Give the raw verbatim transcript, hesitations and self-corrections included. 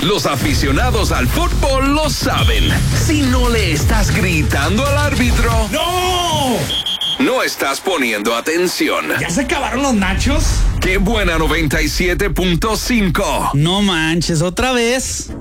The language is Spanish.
Los aficionados al fútbol lo saben. Si no le estás gritando al árbitro, ¡no! No estás poniendo atención. ¿Ya se acabaron los nachos? ¡Qué buena noventa y siete punto cinco! No manches, ¿otra vez?